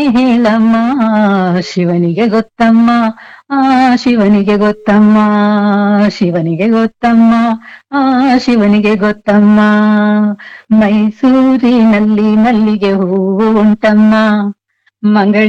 ಹೇಳಮ್ಮ ಶಿವನಿಗೆ ಗೊತ್ತಮ್ಮ, ಆ ಶಿವನಿಗೆ ಗೊತ್ತಮ್ಮ, ಶಿವನಿಗೆ ಗೊತ್ತಮ್ಮ, ಆ ಶಿವನಿಗೆ ಗೊತ್ತಮ್ಮ. ಮೈಸೂರಿನಲ್ಲಿ ಮಲ್ಲಿಗೆ ಹೂವು ಉಂಟಮ್ಮ, ಮಂಗಳ